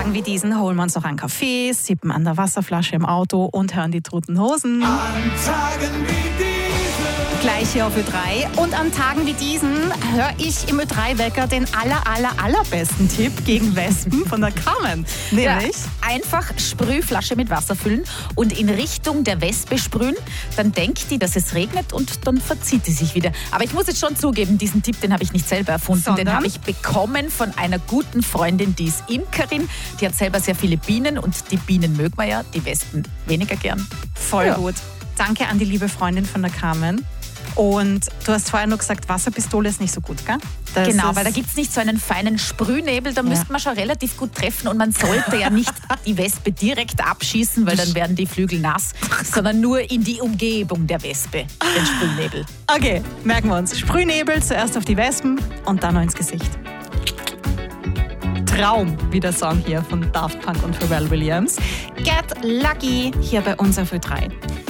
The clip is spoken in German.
Tagen wie diesen holen wir uns noch einen Kaffee, sippen an der Wasserflasche im Auto und hören die Toten Hosen. An Tagen wie diesen. Gleich hier auf Ö3. Und an Tagen wie diesen höre ich im Ö3-Wecker den allerbesten Tipp gegen Wespen von der Carmen. Nämlich einfach Sprühflasche mit Wasser füllen und in Richtung der Wespe sprühen. Dann denkt die, dass es regnet und dann verzieht sie sich wieder. Aber ich muss jetzt schon zugeben, diesen Tipp, den habe ich nicht selber erfunden. Den habe ich bekommen von einer guten Freundin, die ist Imkerin. Die hat selber sehr viele Bienen und die Bienen mögen wir ja, die Wespen weniger gern. Voll gut. Danke an die liebe Freundin von der Carmen. Und du hast vorher nur gesagt, Wasserpistole ist nicht so gut, gell? Genau, weil da gibt es nicht so einen feinen Sprühnebel, da müsste man schon relativ gut treffen und man sollte ja nicht die Wespe direkt abschießen, weil dann werden die Flügel nass, sondern nur in die Umgebung der Wespe, den Sprühnebel. Okay, merken wir uns. Sprühnebel zuerst auf die Wespen und dann noch ins Gesicht. Traum, wie der Song hier von Daft Punk und Pharrell Williams. Get Lucky hier bei uns auf Ö3.